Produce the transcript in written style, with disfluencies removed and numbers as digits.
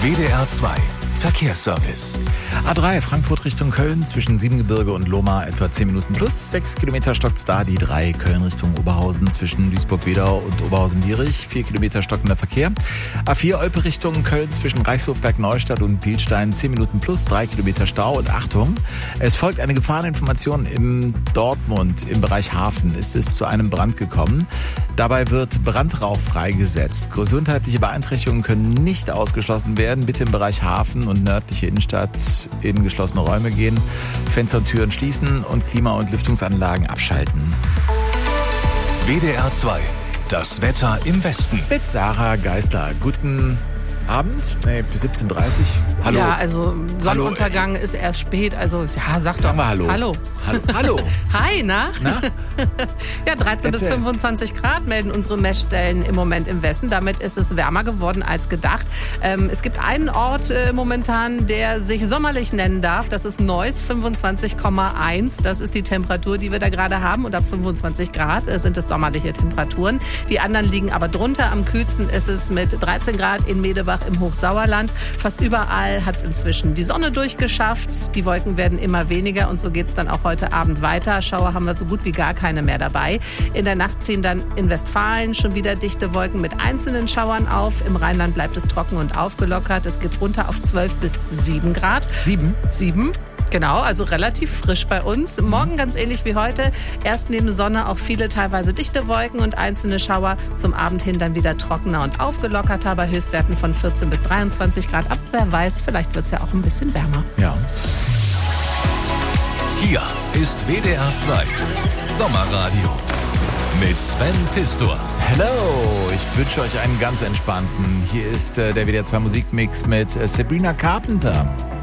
WDR 2 Verkehrsservice. A3 Frankfurt Richtung Köln zwischen Siebengebirge und Lohmar etwa 10 Minuten plus. 6 Kilometer stockt's da. Die 3 Köln Richtung Oberhausen zwischen Duisburg-Wedau und Oberhausen-Dierich. 4 Kilometer stockender Verkehr. A4 Olpe Richtung Köln zwischen Reichshofberg-Neustadt und Bilstein 10 Minuten plus. 3 Kilometer Stau. Und Achtung, es folgt eine Gefahreninformation in Dortmund im Bereich Hafen. Ist es zu einem Brand gekommen. Dabei wird Brandrauch freigesetzt. Gesundheitliche Beeinträchtigungen können nicht ausgeschlossen werden. Bitte im Bereich Hafen und nördliche Innenstadt in geschlossene Räume gehen, Fenster und Türen schließen und Klima- und Lüftungsanlagen abschalten. WDR 2, das Wetter im Westen. Mit Sarah Geisler. Guten Abend, bis 17.30 Uhr. Hallo. Ja, also Sonnenuntergang ist erst spät, also ja, sag doch. Sagen wir Hallo. Hallo. Hallo. Hi, na? Ja, 13 bis 25 Grad melden unsere Messstellen im Moment im Westen. Damit ist es wärmer geworden als gedacht. Es gibt einen Ort momentan, der sich sommerlich nennen darf. Das ist Neuss, 25,1. Das ist die Temperatur, die wir da gerade haben. Und ab 25 Grad sind es sommerliche Temperaturen. Die anderen liegen aber drunter. Am kühlsten ist es mit 13 Grad in Medebach im Hochsauerland. Fast überall hat es inzwischen die Sonne durchgeschafft. Die Wolken werden immer weniger und so geht es dann auch heute Abend weiter. Schauer haben wir so gut wie gar keine mehr dabei. In der Nacht ziehen dann in Westfalen schon wieder dichte Wolken mit einzelnen Schauern auf. Im Rheinland bleibt es trocken und aufgelockert. Es geht runter auf 12 bis 7 Grad. 7? Genau, also relativ frisch bei uns. Morgen ganz ähnlich wie heute. Erst neben Sonne auch viele teilweise dichte Wolken und einzelne Schauer. Zum Abend hin dann wieder trockener und aufgelockerter bei Höchstwerten von 14 bis 23 Grad. Aber wer weiß, vielleicht wird es ja auch ein bisschen wärmer. Ja. Hier ist WDR 2 Sommerradio mit Sven Pistor. Hello, ich wünsche euch einen ganz entspannten. Hier ist der WDR 2 Musikmix mit Sabrina Carpenter.